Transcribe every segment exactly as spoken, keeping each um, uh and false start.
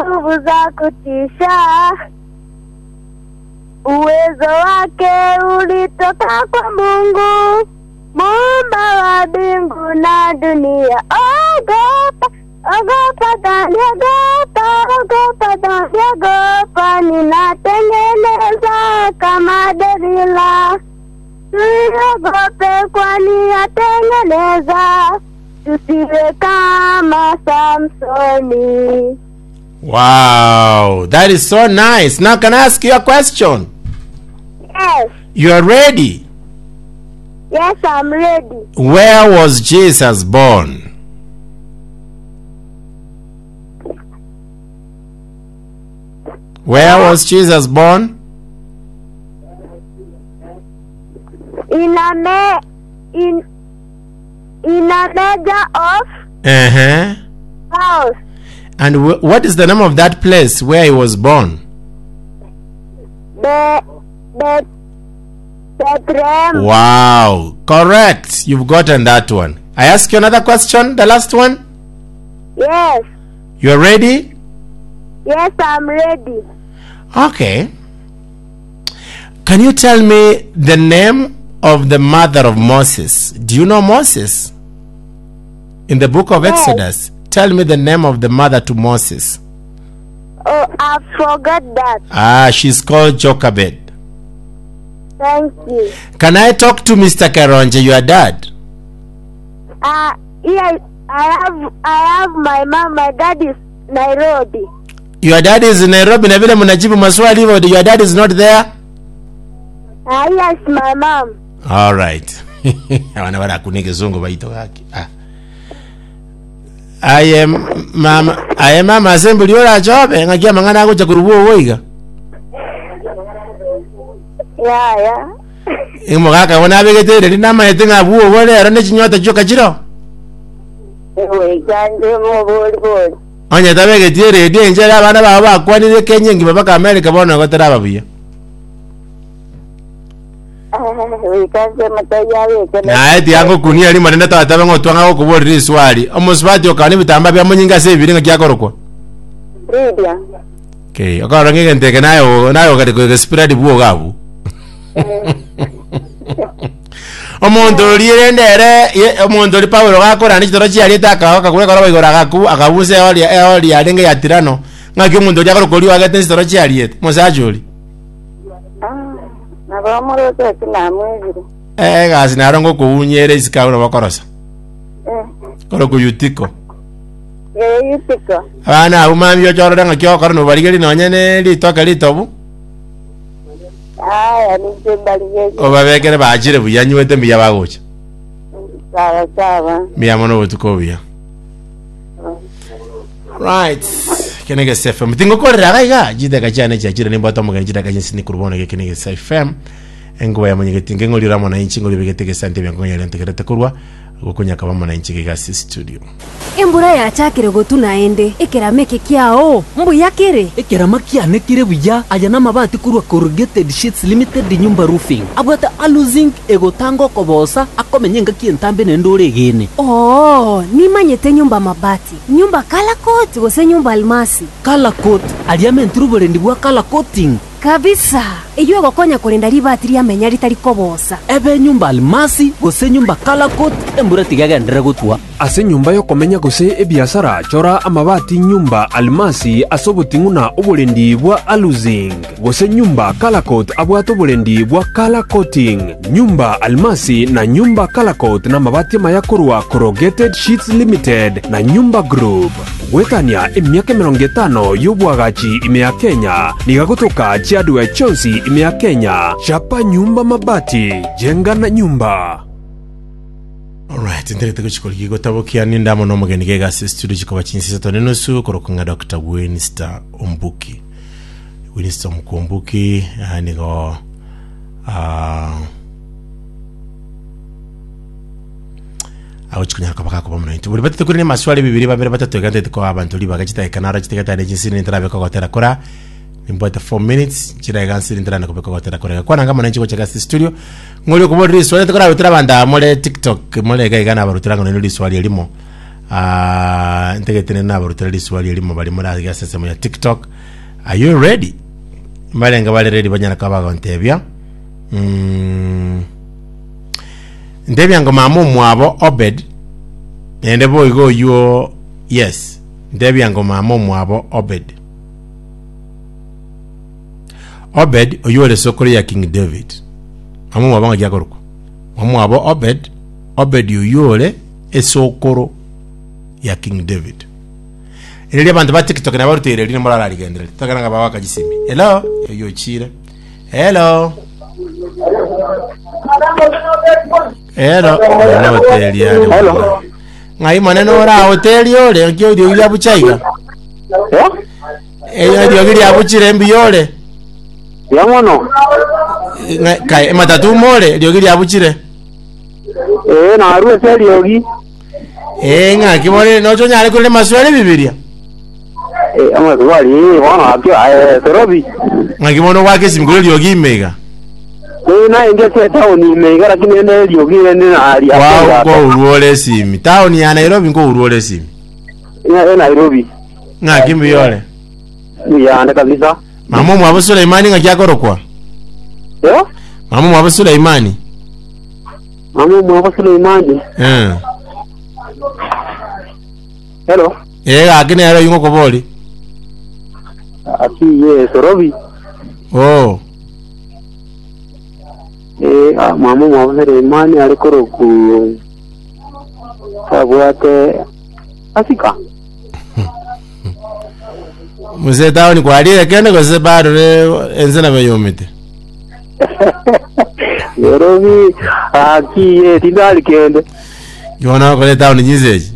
nguvu za kutisha. Uwezo wake ulitoka kwa Mungu, Muumba wa mbingu na dunia. Ogopa, ogopa dhambi, ogopa, ogopa dhambi, ogopa, ninatengeneza kama Delila. Ogope kwani atengeneza, tusiwe kama Samsoni. Wow, that is so nice. Now can I ask you a question? Yes. You are ready? Yes, I'm ready. Where was Jesus born? Where was Jesus born? In a me in in a measure of Uh-huh. house. And wh- what is the name of that place where he was born? Be be Bethlehem. Wow, correct. You've gotten that one. I ask you another question, the last one. Yes. You're ready? Yes, I'm ready. Okay. Can you tell me the name of the mother of Moses? Do you know Moses? In the book of Yes. Exodus, tell me the name of the mother to Moses. Oh, I forgot that. Ah, she's called Jochebed. Thank you. Can I talk to Mister Karonje, your dad? Uh, yeah, I have I have my mom. My dad is Nairobi. Your dad is in Nairobi na vile mnajibu maswali hivyo, your dad is not there? Ah, yes, my mom. All right. Wana wala kunige zungu baito haki. Ah. I am mama I am mama assembly ora jobe ngakia mangana ko chakurubo woiga. Yeah, yeah. Imo kaka wana begete ri nama etinga buo wole ara ne chinyota joka jiro. We ganje mo bol bol. Anya tabege tiere di njera abana ba ba kwani ne Kenya ngi baba ka America bona ko tara babuya. We ganje mataya we kana. Na eti yango kunia ali manenda tata bango twanga ko kubori swali. Omuswati okani bitamba bya munyinga se biringa kyakoroko. Ridia. Okay, akara ngenge nteke nayo nayo kati ko spread buo gabu. Omuntu lirendere omuntu li Paulo gakora ni kitoro cyari takaka kure kora bayigora gaku akabuse oli oli arenge ya tirano ngaki omuntu yakoro koli wagate kitoro cyari yete musajuli. Ah, na bamuro to kina mwezi. Eh gazi narongo kuunyere isikauro bakorosa. Eh. Koro kuyutiko. Eh, yutiko. Abana umami yo choro nga kyo koro no barigeli no nyene litoka litobu. Aya, ni sebaliye. Obabekere bajire buyanywete mbiya bagocha. Sawa sawa. Miya mono butukobia. Right. Kenege S F M. Tingo korera gaiga jideka cyane cyakira nimba tomugana jideka jinsi ni kurubona ke Kenege S F M. Engwa ya manyege tinge ngolira mona inchi ngoli bigetege sante byango yalente kerete kurwa gukunya kaba mona inchi ke gasi studio. Embura ya chakire gotuna ende ekerameke kiao mbu yakire ekerama kiane kire buya aya namabati kurwa corrugated sheets limited nyumba roofing abwata aluzing egotango kobosa akomenyenga kientambe nendore gene. Oh, nimanyete nyumba mabati nyumba kala coat gose nyumba almasi kala coat aliame ntrubore ndibwa kala coating kabisa eyo gokonya kulinda libati lya menya litali kobosa ebe nyumba almasi gose nyumba kala coat embura tigaga ndere gutwa ase nyumba yo komenya gose ebiasara chora amabati nyumba almasi asobutinguna obulendi bwa aluzing gose nyumba kala coat abwato obulendi bwa kala coating nyumba almasi na nyumba kala coat na mabati mayakorwa corrugated sheets limited na nyumba group gwetania emyaka mirongo itano y'ubwagachi imea Kenya nigagutuka chiadwe chonsi imea Kenya chapa nyumba mabati jenga na nyumba. Alright, ndete kuchikoli gotabokia ninda mono mugeni ke gasi studio chikoba chinsi to nenusu korokunga Doctor Winston Ombuki. Winston Ombuki ani go ah aho chikunya kabaka ko bamuna into buri batete kuri ne maswali bibiri babere batatu gande ko abantu libaga chita kanara chitegata ne chinsi ne trabe ko gotera kora nimbote four minutes chira gansi ndira na kubeka gotera kora kwa ngama nanchi ko chagasi studio ngoli ko bodri swali tekora utira banda mole TikTok mole ga igana barutira ngo ne swali elimo ah ntegetene nabo rutari swali elimo bali muri agasese mu ya TikTok. Are you ready? Malenga bali ready banyana kabaga ntebya. Mm. Ndebya ngo mamu mwabo Obed. Ende boy go you yes. Ndebya ngo mamu mwabo Obed. Obed oyole sokori ya King David. Mamu mwabo ngyakoruko. Mamu mwabo Obed. Obed oyole esokoro ya King David. Ile abantu ba TikTok na barutere rino mara aligendera. Takana ngaba wakajisimi. Hello, yo chire. Hello. Hello. Hello hoteli ya. Hello. Ngai maneno ora hoteli yole ngyo dio ile abuchaiga. Eh? Eh dio ile abuchire mbi yole. Ya mono. Kai matatu mole dio ile abuchire. Eh na aru hoteli yogi. Eh nga kimone no chonya ale kule maswali bibilia. Eh ama swali wana akyo eh Nairobi. Nga kimono wake simgolo yogi mega. Eh na inge town mega lakini ende yogi ende na ali. Wow go uruole simi. Town ya Nairobi ngo uruole simi. Ina Nairobi. Nga kimbi yole. Ya anda kabisa. Mamu mwa Suleimani nga kyakorokwa. Eh? Mamu mwa Suleimani. Mamu mwa Suleimani. Eh. Hello. Eh akine yaro yungo koboli. Aki ye Nairobi. Oh. Eh mamu mwa Suleimani alikoro ku Sabwate Afrika. Muse town kwa ali kende kwa sebado enzena bayomite. Nairobi aki ye tindali kende. Yona kwa town nyizeji.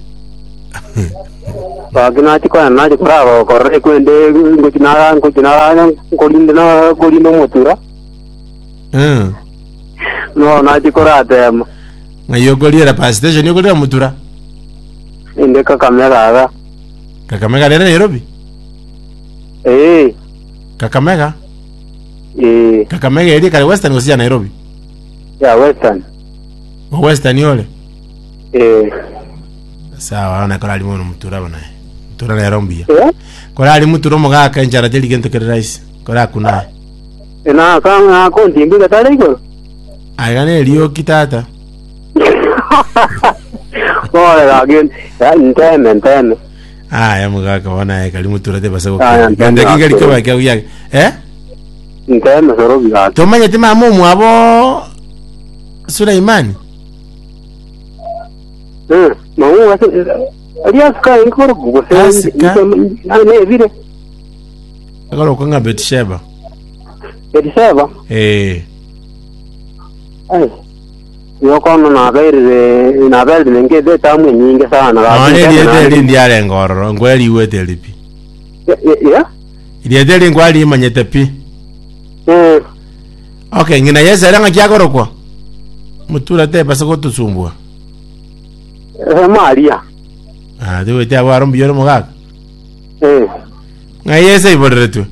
Bagina chiko na je bravo corre kwende ngotinara ngotinara ngolinda na ngolinda motura. Mm. No na chiko rate am. Ngayogolira pa station yogolira mutura. Inde Kakamega aga. Kakamega lere Nairobi. Eh. Kakamega. Eh. Kakamega ili kale Western ngosia Nairobi. Ya Western. Western yole. Eh. Sawa ana kola limo mutura bana. Mutura na Nairobi. Eh? Kola limu turo moga ka njara teli gento kere rice. Kola kuna. Ena kama konti mbika tale iko. Ayane liyo kitata. Kola again. Ya nteme nteme. Ah ya muga ka wana ka limu tura te basako. Ganda kinga likoba ka uya. Eh? Nteme Nairobi ga. Tomanya tema mumu abo Suleimani. Eh, mamu wase alias ka inkoro gose. Ane vile. Agora ko nga Betsheba. Betsheba. Eh. Ai. Yo kono na bere na bere nge de tamu nyingi sana. Ane ile ile ndiale ngoro, ngweli wete lipi. Ya? Ile ile ngwali manyete pi. Eh. Okay, ngina yesa ranga kyakoro kwa. Mutura te basako tusumbua. Eh Maria. Ah, dewe te abaro mbiyo mogaka. Eh. Nga yesa iboretu.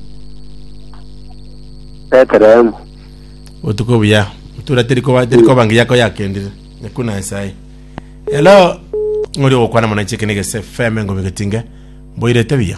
Petrem. Otuko biya. Mutura teriko wa teriko bangi yako yakendire. Nekuna sai. Hello. Ngori okwana mona chekene ke F M ngo megetinge. Boire tabia.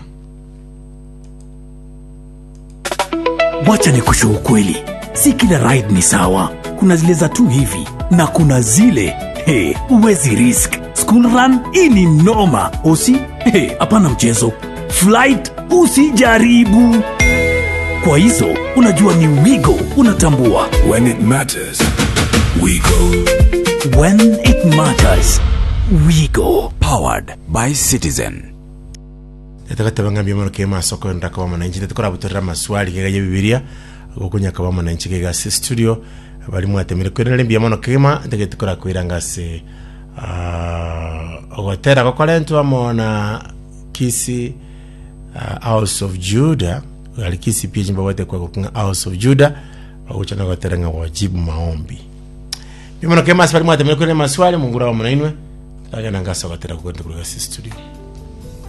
Wacha nikushu ukweli. Si kila ride ni sawa. Kuna zile za tu hivi na kuna zile hey, uwezi risk. School run ini noma. Usi hey, hapana mchezo. Flight usijaribu. Kwa hizo unajua ni Wigo unatambua. When it matters, we go. When it matters, Wigo. Powered by Citizen. Etakata bangambi mono kema soko ndaka wa mwananchi tetukora butorera maswali kega ye bibilia gokunya kaba mwananchi kega se studio bali mwatemere kwera lembi mono kema tegetukora kwiranga se ah ogotera kokolentu amona kisi uh, House of Judah alikisi pia jimba wote kwa kukunga House of Judah wakuchana gotera nga wajibu maombi bimono kema asipali mwatemere kwera maswali mungura wa mwanainwe taka nangasa gotera kukwenda kuluga se studio.